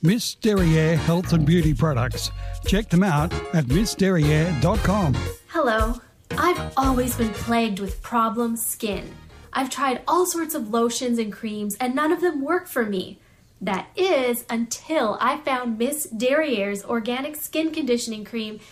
Miss Derriere Health and Beauty Products. Check them out at missderriere.com. Hello. I've always been plagued with problem skin. I've tried all sorts of lotions and creams and none of them work for me. That is until I found Miss Derriere's Organic Skin Conditioning Cream